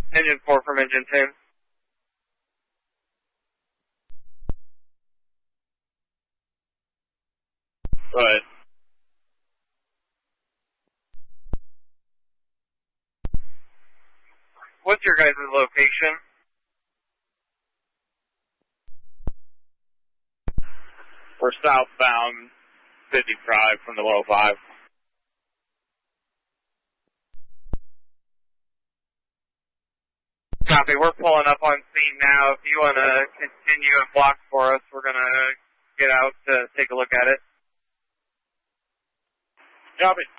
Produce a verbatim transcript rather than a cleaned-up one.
Engine four from engine two. Go ahead. What's your guys' location? We're southbound fifty-five from the one oh five. Copy. We're pulling up on scene now. If you want to continue and block for us, we're going to get out to take a look at it. Copy.